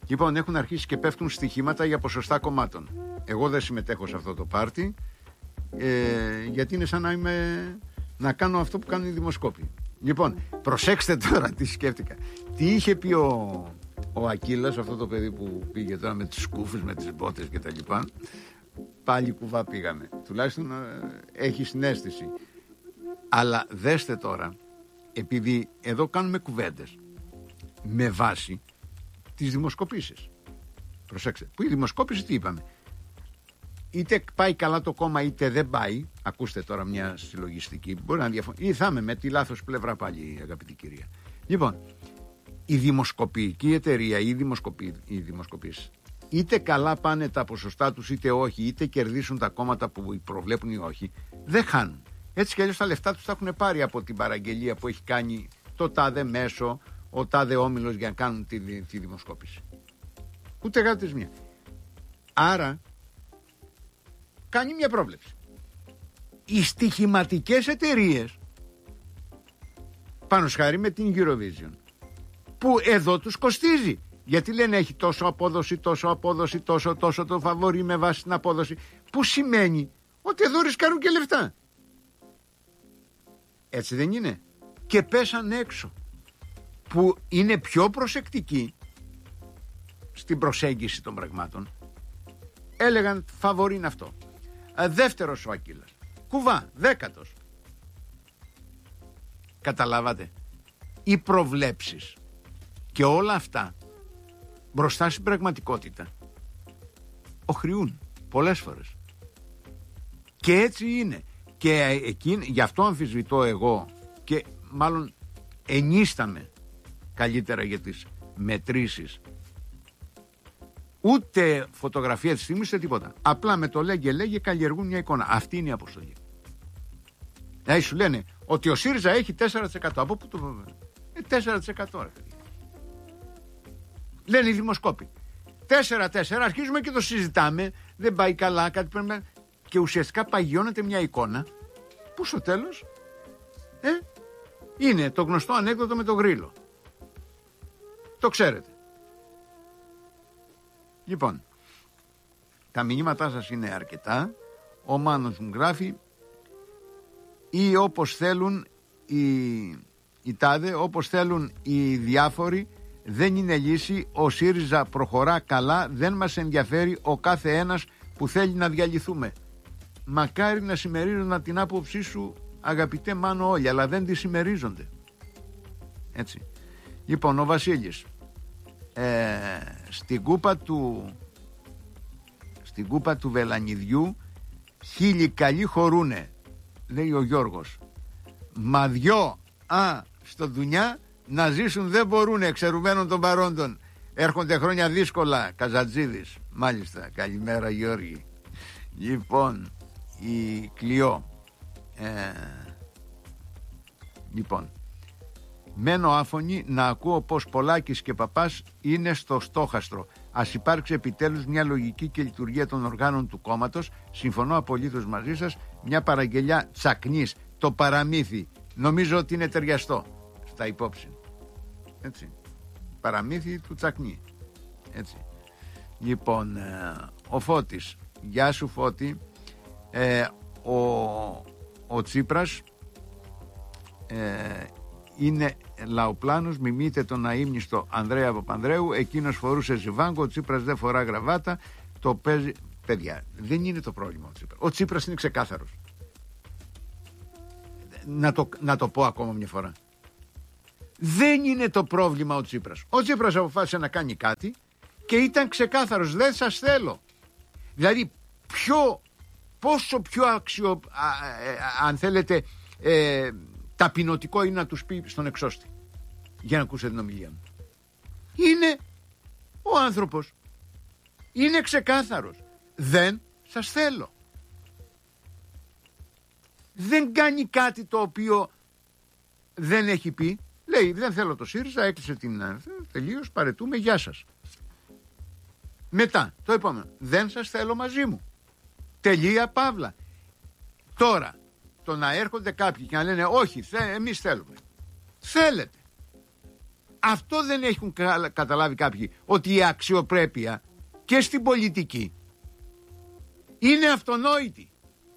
Λοιπόν, έχουν αρχίσει και πέφτουν στοιχήματα για ποσοστά κομμάτων. Εγώ δεν συμμετέχω σε αυτό το πάρτι, γιατί είναι σαν να κάνω αυτό που κάνουν οι δημοσκόποι. Λοιπόν, προσέξτε τώρα τι σκέφτηκα. Τι είχε πει ο Ακύλας, αυτό το παιδί που πήγε τώρα με τους σκούφους, με τις μπότες και τα λοιπά. Πάλι κουβά πήγαμε. Τουλάχιστον έχει συναίσθηση. Αλλά δέστε τώρα, επειδή εδώ κάνουμε κουβέντες με βάση τις δημοσκοπήσεις. Προσέξτε, που η δημοσκόπηση τι είπαμε? Είτε πάει καλά το κόμμα είτε δεν πάει. Ακούστε τώρα μια συλλογιστική, μπορεί να διαφωνεί, ή θα είμαι με τη λάθος πλευρά πάλι, αγαπητή κυρία. Λοιπόν, η δημοσκοπική εταιρεία ή οι δημοσκοπήσεις, είτε καλά πάνε τα ποσοστά τους είτε όχι, είτε κερδίσουν τα κόμματα που προβλέπουν ή όχι, δεν χάνουν. Έτσι κι αλλιώς τα λεφτά τους τα έχουν πάρει από την παραγγελία που έχει κάνει το τάδε μέσο, ο τάδε όμιλος για να κάνουν τη δημοσκόπηση. Ούτε γάτες μία. Άρα κάνει μια πρόβλεψη. Οι στοιχηματικές εταιρείες, πάνω σχάρι με την Eurovision, που εδώ τους κοστίζει. Γιατί λένε έχει τόσο απόδοση, τόσο το φαβορί με βάση την απόδοση, που σημαίνει ότι εδώ ρισκάρουν και λεφτά. Έτσι δεν είναι? Και πέσαν έξω, που είναι πιο προσεκτικοί στην προσέγγιση των πραγμάτων. Έλεγαν φαβορί είναι αυτό. Δεύτερος ο Ακύλας, κουβά, 10ος. Καταλάβατε? Οι προβλέψεις και όλα αυτά μπροστά στην πραγματικότητα οχρειούν πολλές φορές. Και έτσι είναι. Και γι' αυτό αμφισβητώ εγώ, και μάλλον ενίσταμαι καλύτερα για τις μετρήσεις. Ούτε φωτογραφία της στιγμής, ούτε τίποτα. Απλά με το λέγε καλλιεργούν μια εικόνα. Αυτή είναι η αποστολή. Δηλαδή σου λένε ότι ο ΣΥΡΙΖΑ έχει 4%. Από πού το βέβαια? 4% ρε φίλε. Λένε οι δημοσκόποι. 4-4, αρχίζουμε και το συζητάμε. Δεν πάει καλά, κάτι πρέπει να... Και ουσιαστικά παγιώνεται μια εικόνα που στο τέλος είναι το γνωστό ανέκδοτο με το γρίλο. Το ξέρετε. Λοιπόν, τα μηνύματά σας είναι αρκετά. Ο Μάνος μου γράφει, ή όπως θέλουν οι τάδε, όπως θέλουν οι διάφοροι, δεν είναι λύση. Ο ΣΥΡΙΖΑ προχωρά καλά, δεν μας ενδιαφέρει ο κάθε ένας που θέλει να διαλυθούμε. Μακάρι να συμμερίζονταν την άποψή σου, αγαπητέ Μάνο, όλοι, αλλά δεν τη συμμερίζονται. Έτσι. Λοιπόν, ο Βασίλης, στην κούπα του Βελανιδιού χίλιοι καλοί χωρούνε, λέει ο Γιώργος. Μα δυο στο δουνιά να ζήσουν δεν μπορούνε, εξαιρουμένων των παρόντων. Έρχονται χρόνια δύσκολα. Καζατζίδης. Μάλιστα, καλημέρα Γιώργη. Λοιπόν, η Κλειό, λοιπόν, μένω άφωνη να ακούω πως Πολάκης και Παπάς είναι στο στόχαστρο. Ας υπάρξει επιτέλους μια λογική και λειτουργία των οργάνων του κόμματος. Συμφωνώ απολύτως μαζί σας. Μια παραγγελιά Τσακνής, το παραμύθι, νομίζω ότι είναι ταιριαστό στα υπόψη. Έτσι. Παραμύθι του Τσακνή. Έτσι. Λοιπόν, ο Φώτης, γεια σου Φώτη. Ο Τσίπρας είναι λαοπλάνος, μιμείται τον αείμνηστο Ανδρέα Παπανδρέου. Εκείνος φορούσε ζιβάγκο, ο Τσίπρας δεν φορά γραβάτα. Το παίζει. Παιδιά, δεν είναι το πρόβλημα ο Τσίπρας. Ο Τσίπρας είναι ξεκάθαρος. Να το πω ακόμα μια φορά. Δεν είναι το πρόβλημα ο Τσίπρας. Ο Τσίπρας αποφάσισε να κάνει κάτι και ήταν ξεκάθαρος. Δεν σας θέλω. Δηλαδή, πόσο πιο αν θέλετε, ταπεινωτικό είναι να τους πει στον εξώστη για να ακούσετε την ομιλία μου. Είναι ο άνθρωπος. Είναι ξεκάθαρος. Δεν σας θέλω. Δεν κάνει κάτι το οποίο δεν έχει πει. Λέει δεν θέλω το ΣΥΡΙΖΑ, έκλεισε την τελείως, παρετούμε, γεια σας. Μετά το επόμενο, δεν σας θέλω μαζί μου. Τελεία παύλα. Τώρα το να έρχονται κάποιοι και να λένε όχι, εμείς θέλουμε. Θέλετε. Αυτό δεν έχουν καταλάβει κάποιοι, ότι η αξιοπρέπεια και στην πολιτική είναι αυτονόητη.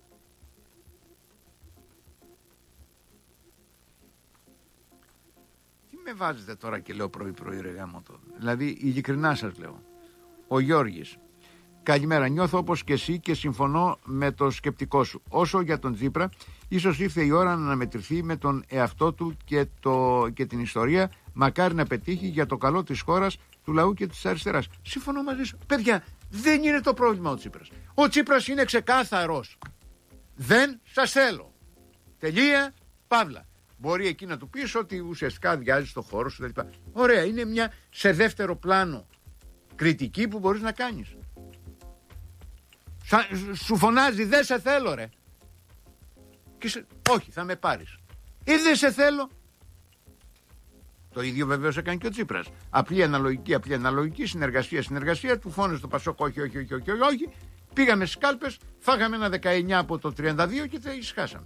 Τι με βάζετε τώρα και λέω πρωί ρε γάμοτο? Δηλαδή ειλικρινά σας λέω. Ο Γιώργης: καλημέρα, νιώθω όπως και εσύ και συμφωνώ με το σκεπτικό σου. Όσο για τον Τσίπρα, ίσως ήρθε η ώρα να αναμετρηθεί με τον εαυτό του και την ιστορία. Μακάρι να πετύχει για το καλό της χώρας, του λαού και της αριστεράς. Συμφωνώ μαζί σου. Παιδιά, δεν είναι το πρόβλημα ο Τσίπρας. Ο Τσίπρας είναι ξεκάθαρος. Δεν σας θέλω. Τελεία, παύλα. Μπορεί εκεί να του πεις ότι ουσιαστικά αδειάζει το χώρο σου κτλ. Ωραία, είναι μια σε δεύτερο πλάνο κριτική που μπορείς να κάνεις. Σου φωνάζει δεν σε θέλω ρε. Και όχι, θα με πάρεις. Δεν σε θέλω. Το ίδιο βεβαίως έκανε και ο Τσίπρας. Απλή αναλογική, συνεργασία, του φώνησε το Πασόκ όχι. Πήγαμε στις κάλπες, φάγαμε ένα 19 από το 32 και τα ησυχάσαμε.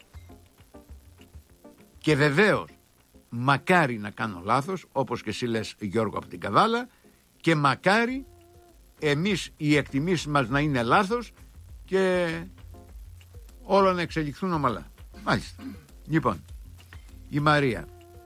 Και βεβαίως, μακάρι να κάνω λάθος, όπως και εσύ λες Γιώργο από την Καβάλα, και μακάρι εμείς οι εκτιμήσεις μας να είναι λάθος και όλα να εξελιχθούν ομαλά. Μάλιστα. Λοιπόν, η Μαρία,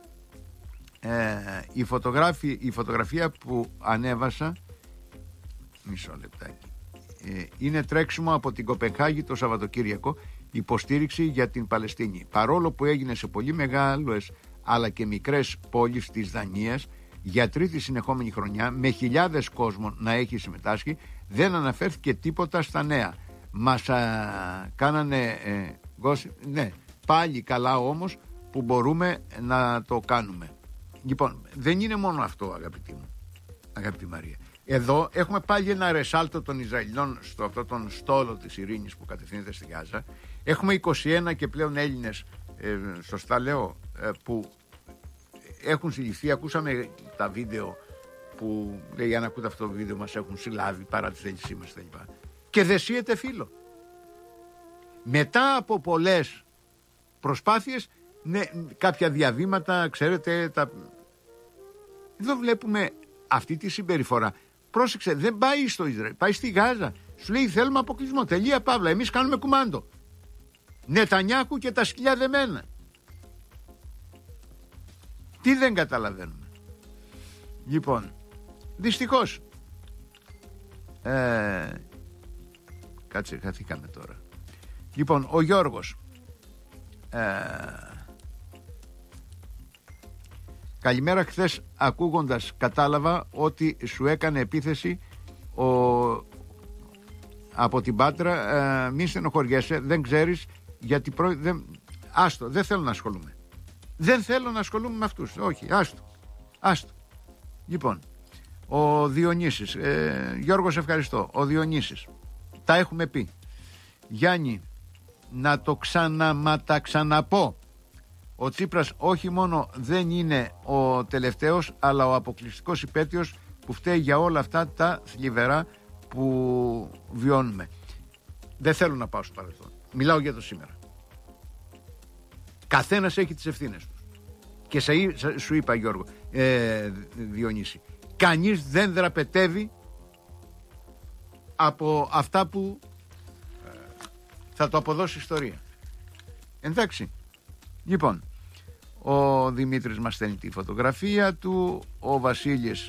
η φωτογραφία που ανέβασα, μισό λεπτάκι, είναι τρέξιμο από την Κοπενχάγη το Σαββατοκύριακο, υποστήριξη για την Παλαιστίνη. Παρόλο που έγινε σε πολύ μεγάλες αλλά και μικρές πόλεις της Δανίας, για τρίτη συνεχόμενη χρονιά, με χιλιάδες κόσμο να έχει συμμετάσχει, δεν αναφέρθηκε τίποτα στα νέα. Μας κάνανε ναι, πάλι καλά όμως που μπορούμε να το κάνουμε. Λοιπόν, δεν είναι μόνο αυτό, αγαπητή μου, αγαπητή Μαρία. Εδώ έχουμε πάλι ένα ρεσάλτο των Ισραηλινών στο αυτό τον στόλο της ειρήνης που κατευθύνεται στη Γάζα. Έχουμε 21 και πλέον Έλληνες, σωστά λέω, που έχουν συλληφθεί. Ακούσαμε τα βίντεο που λέει, αν ακούτε αυτό το βίντεο, μας έχουν συλλάβει παρά τη θέλησή μας κτλ. Και δεν σύεται φίλο. Μετά από πολλές προσπάθειες, ναι, κάποια διαβήματα, ξέρετε, εδώ βλέπουμε αυτή τη συμπεριφορά. Πρόσεξε, δεν πάει στο Ισραήλ, πάει στη Γάζα. Σου λέει θέλουμε αποκλεισμό, τελεία παύλα, εμείς κάνουμε κουμάντο. Νετανιάχου και τα σκυλιά δεμένα. Τι δεν καταλαβαίνουμε? Λοιπόν, δυστυχώς κάτσε, χαθήκαμε τώρα. Λοιπόν, ο Γιώργος, καλημέρα, χθες ακούγοντας κατάλαβα ότι σου έκανε επίθεση από την Πάτρα. Μη στενοχωριέσαι, δεν ξέρεις γιατί άστο, δεν θέλω να ασχολούμαι. Δεν θέλω να ασχολούμαι με αυτούς. Όχι, άστο. Λοιπόν, ο Διονύσης, Γιώργος ευχαριστώ. Ο Διονύσης, τα έχουμε πει. Γιάννη, να το ξαναπώ. Ο Τσίπρας όχι μόνο δεν είναι ο τελευταίος, αλλά ο αποκλειστικός υπέτειος που φταίει για όλα αυτά τα θλιβερά που βιώνουμε. Δεν θέλω να πάω στο παρελθόν. Μιλάω για το σήμερα. Καθένας έχει τις ευθύνες του. Και σου είπα, Γιώργο, Διονύση, κανείς δεν δραπετεύει από αυτά που θα το αποδώσει η ιστορία. Εντάξει. Λοιπόν, ο Δημήτρης μας στέλνει τη φωτογραφία του. Ο Βασίλης,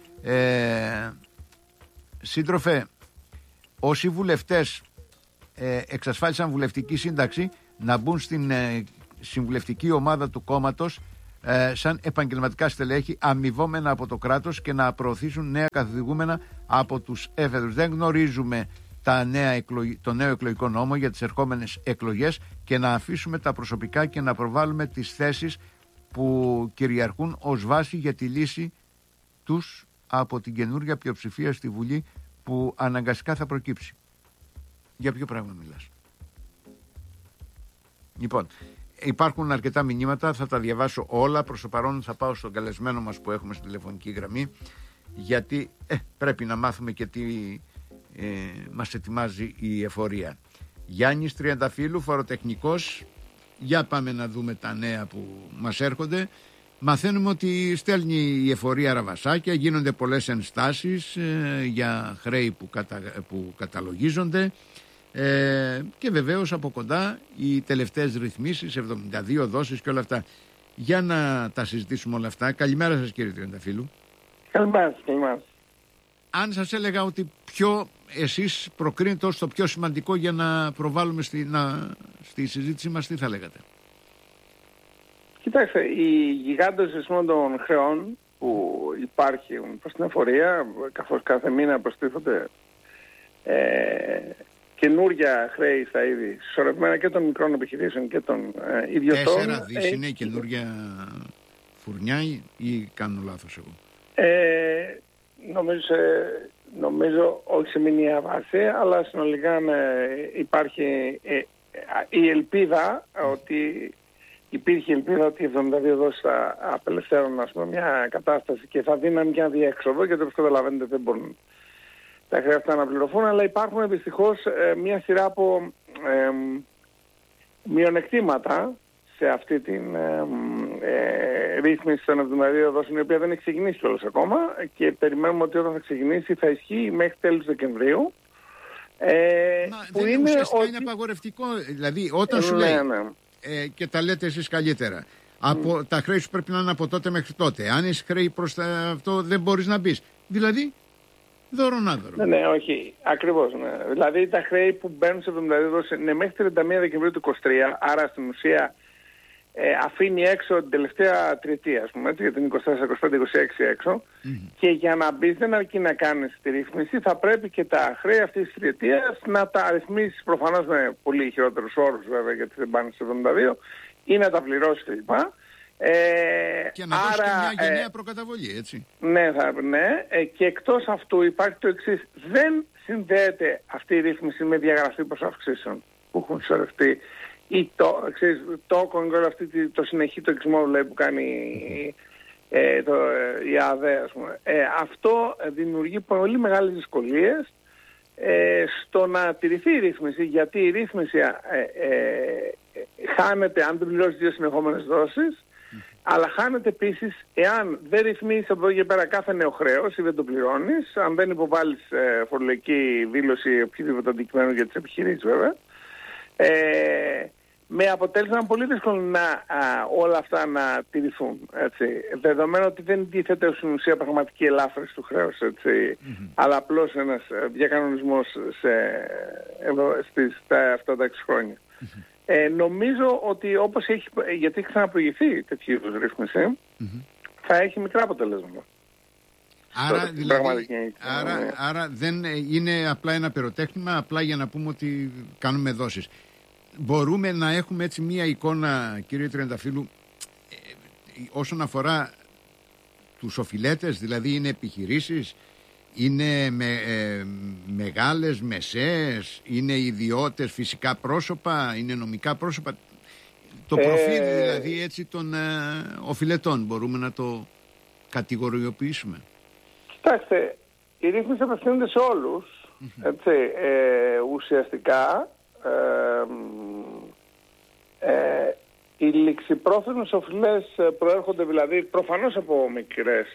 σύντροφε, όσοι βουλευτές εξασφάλισαν βουλευτική σύνταξη να μπουν στην συμβουλευτική ομάδα του κόμματος σαν επαγγελματικά στελέχη, αμοιβόμενα από το κράτος, και να προωθήσουν νέα καθοδηγούμενα από τους έφεδρους. Δεν γνωρίζουμε το νέο εκλογικό νόμο για τις ερχόμενες εκλογές και να αφήσουμε τα προσωπικά και να προβάλλουμε τις θέσεις που κυριαρχούν ως βάση για τη λύση τους από την καινούργια πλειοψηφία στη Βουλή που αναγκαστικά θα προκύψει. Για ποιο πράγμα μιλάς? Λοιπόν, υπάρχουν αρκετά μηνύματα, θα τα διαβάσω όλα. Προς το παρόν θα πάω στον καλεσμένο μας που έχουμε στη τηλεφωνική γραμμή, γιατί πρέπει να μάθουμε και τι μας ετοιμάζει η εφορία. Γιάννης Τριανταφύλου, φοροτεχνικός. Για πάμε να δούμε τα νέα που μας έρχονται. μαθαίνουμε ότι στέλνει η εφορία ραβασάκια, γίνονται πολλές ενστάσεις για χρέη που καταλογίζονται και βεβαίως από κοντά οι τελευταίες ρυθμίσεις, 72 δόσεις και όλα αυτά. Για να τα συζητήσουμε όλα αυτά. Καλημέρα σας, κύριε Τριανταφύλου. Καλημέρα. Αν σας έλεγα ότι εσείς προκρίνετε ως το πιο σημαντικό για να προβάλλουμε στη συζήτηση μας, τι θα λέγατε? Κοιτάξτε, οι γιγάντες αριθμών των χρεών που υπάρχουν προς την εφορία, καθώς κάθε μήνα προστίθονται καινούργια χρέη στα είδη συσσωρευμένα και των μικρών επιχειρήσεων και των ιδιωτών. 4 δις είναι η καινούργια φουρνιά ή κάνω λάθος εγώ? Νομίζω όχι σε μηνιαία βάση, αλλά συνολικά υπάρχει η ελπίδα ότι υπήρχε ελπίδα ότι οι 72 δόσεις θα απελευθέρουν μια κατάσταση και θα δίνουν μια διέξοδο, γιατί όπως καταλαβαίνετε δεν μπορούν τα χρέη αυτά να πληρωθούν, αλλά υπάρχουν δυστυχώς μια σειρά από μειονεκτήματα σε αυτή την ρύθμιση των 72 δόσεων, η οποία δεν έχει ξεκινήσει κιόλας ακόμα και περιμένουμε ότι όταν θα ξεκινήσει θα ισχύει μέχρι τέλος Δεκεμβρίου. Που είναι είναι απαγορευτικό, δηλαδή όταν σου λέει και τα λέτε εσείς καλύτερα, τα χρέη σου πρέπει να είναι από τότε μέχρι τότε. Αν είσαι χρέη προς αυτό δεν μπορείς να μπεις. Δηλαδή δωρονάδωρο. Ναι, όχι. Ακριβώς. Ναι. Δηλαδή τα χρέη που μπαίνουν σε 72 δόσεις είναι μέχρι 31 Δεκεμβρίου του 2023, άρα στην ουσία αφήνει έξω την τελευταία τριετία, ας πούμε, για την 24, 25, 26 έξω. Και για να μπεις δεν αρκεί να κάνεις τη ρύθμιση, θα πρέπει και τα χρέη αυτής της τριετίας να τα αριθμίσεις προφανώς με πολύ χειρότερους όρους βέβαια, γιατί δεν πάνε σε 72, ή να τα πληρώσεις κλπ. Και να δώσει και μια γενναία προκαταβολή, έτσι. Ναι, και εκτός αυτού υπάρχει το εξής. Δεν συνδέεται αυτή η ρύθμιση με διαγραφή προσαυξήσεων που έχουν συσσωρευτεί ή το συνεχή το εξισμό που κάνει η ΑΔΕ, ας πούμε. Αυτό δημιουργεί πολύ μεγάλες δυσκολίες στο να τηρηθεί η ρύθμιση, γιατί η ρύθμιση χάνεται αν δεν πληρώσει 2 συνεχόμενες δόσεις, αλλά χάνεται επίσης εάν δεν ρυθμίσεις από εδώ και πέρα κάθε νέο χρέος ή δεν το πληρώνεις, αν δεν υποβάλεις φορολογική δήλωση οποιοδήποτε αντικειμένου για τις επιχειρήσεις βέβαια. Με αποτέλεσμα πολύ δύσκολο όλα αυτά να τηρηθούν. Δεδομένου ότι δεν τίθεται στην ουσία πραγματική ελάφρυνση του χρέους, αλλά απλώς ένας διακανονισμός στα αυτά τα 6 χρόνια. Νομίζω ότι όπως γιατί έχει ξαναπροηγηθεί τέτοιου είδους ρύθμιση, θα έχει μικρά αποτελέσματα. Άρα δεν είναι απλά ένα πυροτέχνημα, απλά για να πούμε ότι κάνουμε δόσεις. Μπορούμε να έχουμε έτσι μία εικόνα, κύριε Τριανταφύλου, όσον αφορά τους οφειλέτες, δηλαδή είναι επιχειρήσεις, είναι μεγάλες, μεσαίες, είναι ιδιώτες, φυσικά πρόσωπα, είναι νομικά πρόσωπα. Το προφίλ δηλαδή έτσι των οφειλετών μπορούμε να το κατηγοριοποιήσουμε? Κοιτάξτε, η ρύθμιση απευθύνεται σε όλους, ουσιαστικά. Οι ληξιπρόθεσμες οφειλές προέρχονται δηλαδή προφανώς από μικρές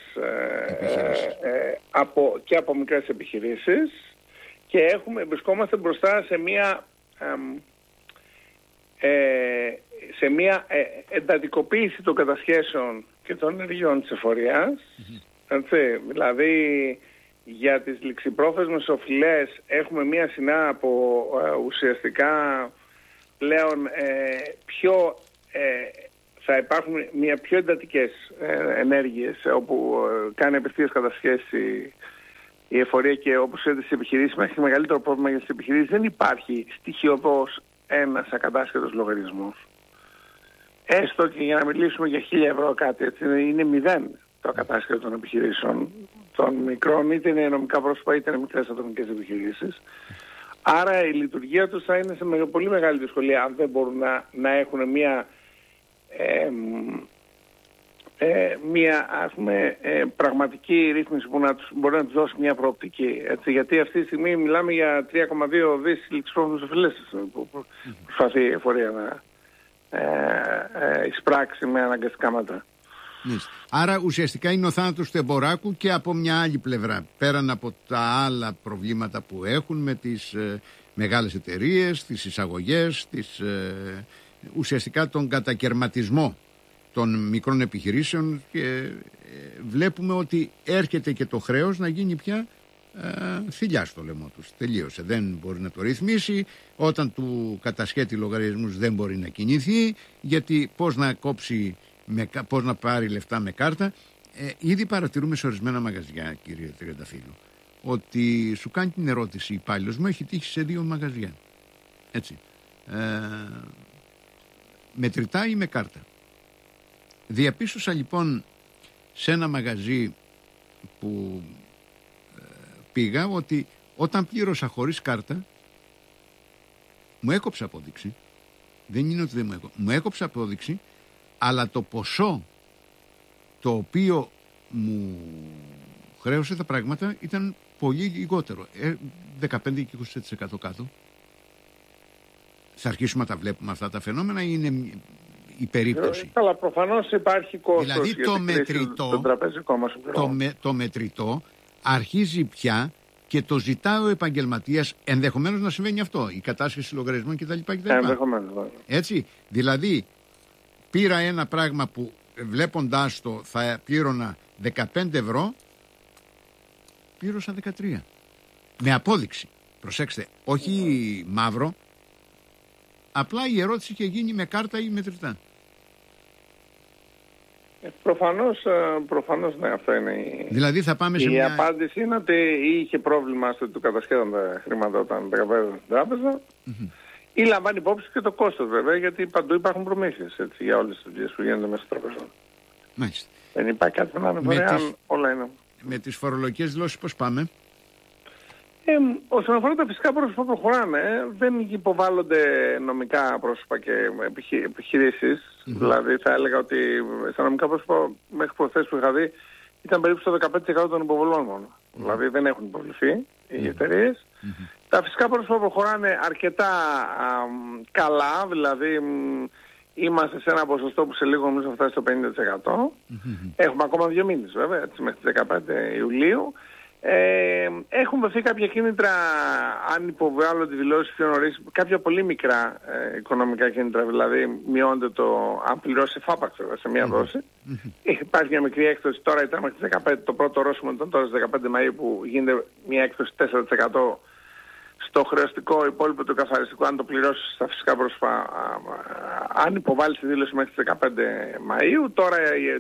και από μικρές επιχειρήσεις και βρισκόμαστε μπροστά σε μια εντατικοποίηση των κατασχέσεων και των ενεργειών της εφορίας. Δηλαδή για τις ληξιπρόθεσμες οφειλές έχουμε μια σειρά από ουσιαστικά πλέον θα υπάρχουν πιο εντατικές ενέργειες όπου κάνει απευθείας κατασχέση η εφορία και όπως είδατε στις επιχειρήσεις μέχρι μεγαλύτερο πρόβλημα για τις επιχειρήσεις δεν υπάρχει στοιχειοδός ένας ακατάσχετος λογαριασμός. Έστω και για να μιλήσουμε για 1.000 ευρώ κάτι, έτσι, είναι 0 το ακατάσχετο των επιχειρήσεων των μικρών, είτε είναι νομικά πρόσωπα είτε είναι μικρές ατομικές επιχειρήσεις. Άρα η λειτουργία τους θα είναι σε πολύ μεγάλη δυσκολία αν δεν μπορούν να έχουν μια ας πούμε, πραγματική ρύθμιση που μπορεί να τους δώσει μια προοπτική. Έτσι, γιατί αυτή τη στιγμή μιλάμε για 3,2 δις ληξιπρόθεσμες οφειλές που προσπαθεί η εφορία να εισπράξει με αναγκαστικά μέτρα. Άρα ουσιαστικά είναι ο θάνατος του εμποράκου και από μια άλλη πλευρά. Πέραν από τα άλλα προβλήματα που έχουν με τις μεγάλες εταιρείες, τις εισαγωγές, ουσιαστικά τον κατακερματισμό των μικρών επιχειρήσεων, και βλέπουμε ότι έρχεται και το χρέος να γίνει πια θηλιά στο λαιμό τους. Τελείωσε. Δεν μπορεί να το ρυθμίσει. Όταν του κατασχέτει λογαριασμούς δεν μπορεί να κινηθεί, γιατί πώς να πάρει λεφτά με κάρτα. Ήδη παρατηρούμε σε ορισμένα μαγαζιά, κύριε Τριανταφύλλου, ότι σου κάνει την ερώτηση υπάλληλος μου, έχει τύχει σε 2 μαγαζιά. Έτσι. Μετρητά ή με κάρτα. Διαπίστωσα λοιπόν σε ένα μαγαζί που πήγα ότι όταν πλήρωσα χωρίς κάρτα μου έκοψε απόδειξη. Δεν είναι ότι δεν μου έκοψε. Μου έκοψε απόδειξη, αλλά το ποσό το οποίο μου χρέωσε τα πράγματα ήταν πολύ λιγότερο. 15 και 20% κάτω. Θα αρχίσουμε να τα βλέπουμε αυτά τα φαινόμενα ή είναι η περίπτωση? Καλά, προφανώς υπάρχει κόστος. Δηλαδή το μετρητό αρχίζει πια και το ζητά ο επαγγελματίας, ενδεχομένως να συμβαίνει αυτό, η κατάσχεση λογαριασμών κτλ. Ενδεχομένως. Έτσι, δηλαδή πήρα ένα πράγμα που βλέποντάς το θα πλήρωνα 15 ευρώ, πλήρωσα 13. Με απόδειξη. Προσέξτε, όχι μαύρο, απλά η ερώτηση είχε γίνει με κάρτα ή μετρητά. Προφανώς ναι, αυτό είναι δηλαδή θα πάμε η απάντηση είναι ότι είχε πρόβλημα στο ότι του κατασχέδαν τα χρήματα όταν τα κατέβαζαν στην τράπεζα, ή λαμβάνει υπόψη και το κόστος βέβαια, γιατί παντού υπάρχουν προμήθειες για όλες τις δουλειές που γίνονται μέσα στο τραπεζών. Μάλιστα. Δεν υπάρχει κάτι να είναι δωρεάν, όλα είναι. Με τις φορολογικές δηλώσεις πώς πάμε? Όσον αφορά τα φυσικά πρόσωπα προχωράμε, δεν υποβάλλονται νομικά πρόσωπα και επιχειρήσεις. Δηλαδή θα έλεγα ότι στα νομικά πρόσωπα μέχρι προχθές που είχα δει ήταν περίπου στο 15% των υποβολών μόνο. Δηλαδή δεν έχουν υποβληθεί οι εταιρείες. Τα φυσικά πρόσωπα προχωράνε αρκετά καλά, δηλαδή είμαστε σε ένα ποσοστό που σε λίγο νομίζω θα φτάσει στο 50%. Έχουμε ακόμα 2 μήνες βέβαια, έτσι, μέχρι τις 15 Ιουλίου. Έχουν δοθεί κάποια κίνητρα, αν υποβάλλονται δηλώσεις πιο νωρίς, κάποια πολύ μικρά οικονομικά κίνητρα, δηλαδή μειώνεται το αν πληρώσει φάπαξ σε μία δόση. Υπάρχει μια μικρή έκπτωση, τώρα ήταν μέχρι τις 15, το πρώτο ορόσημο ήταν τώρα στις 15 Μαΐου που γίνεται μια έκπτωση 4% στο χρεωστικό υπόλοιπο του καθαριστικού, αν το πληρώσεις στα φυσικά πρόσωπα, αν υποβάλεις τη δήλωση μέχρι τις 15 Μαΐου. Τώρα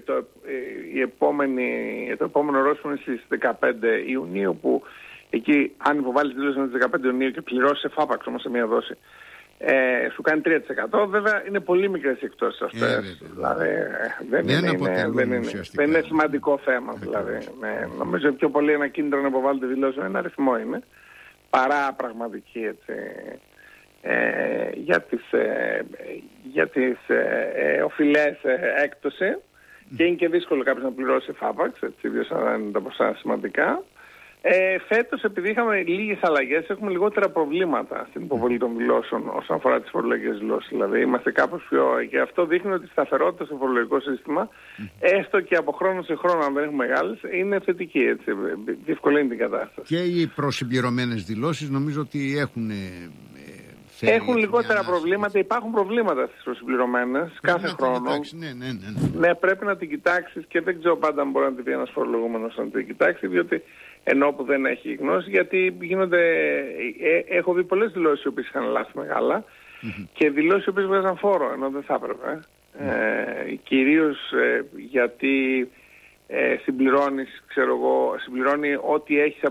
το επόμενο ορόσημο είναι στις 15 Ιουνίου, που εκεί αν υποβάλεις τη δήλωση μέχρι τις 15 Ιουνίου και πληρώσεις εφάπαξ όμως σε μία δόση, σου κάνει 3%. Βέβαια είναι πολύ μικρές οι εκπτώσεις αυτές. Δηλαδή δεν είναι σημαντικό θέμα. Δηλαδή, νομίζω πιο πολύ ένα κίνητρο να υποβάλλεται δήλωση με ένα αριθμό είναι, παρά πραγματική, έτσι, για τις οφειλές έκπτωση, και είναι και δύσκολο κάποιος να πληρώσει φάπαξ, έτσι, ιδίως αν είναι τα ποσά σημαντικά. Φέτος, επειδή είχαμε λίγες αλλαγές, έχουμε λιγότερα προβλήματα στην υποβολή των δηλώσεων όσον αφορά τις φορολογικές δηλώσεις. Δηλαδή είμαστε κάπως πιο... και αυτό δείχνει ότι η σταθερότητα στο φορολογικό σύστημα, έστω και από χρόνο σε χρόνο, αν δεν έχουμε μεγάλες, είναι θετική, έτσι, διευκολύνει την κατάσταση. Και οι προσυμπληρωμένες δηλώσεις νομίζω ότι έχουν λιγότερα προβλήματα. Υπάρχουν προβλήματα στις προσυμπληρωμένες κάθε χρόνο. Ναι, πρέπει να την κοιτάξεις, και δεν ξέρω πάντα αν μπορεί να την πει ένας φορολογούμενος να την κοιτάξει, διότι ενώ που δεν έχει γνώση, γιατί έχω δει πολλές δηλώσεις οι οποίες είχαν λάθη μεγάλα και δηλώσεις οι οποίες βγάζαν φόρο, ενώ δεν θα έπρεπε. Κυρίως γιατί συμπληρώνει ό,τι έχεις